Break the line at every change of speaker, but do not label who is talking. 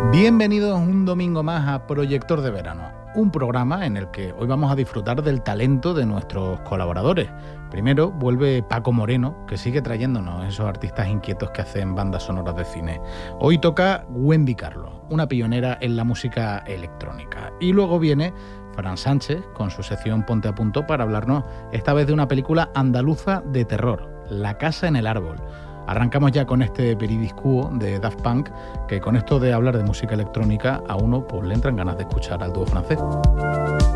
Bienvenidos un domingo más a Proyector de Verano, un programa en el que hoy vamos a disfrutar del talento de nuestros colaboradores. Primero vuelve Paco Moreno, que sigue trayéndonos esos artistas inquietos que hacen bandas sonoras de cine. Hoy toca Wendy Carlos, una pionera en la música electrónica. Y luego viene Fran Sánchez con su sección Ponte a Punto para hablarnos esta vez de una película andaluza de terror, La casa en el árbol. Arrancamos ya con este Peridis Quo de Daft Punk, que con esto de hablar de música electrónica a uno pues le entran ganas de escuchar al dúo francés.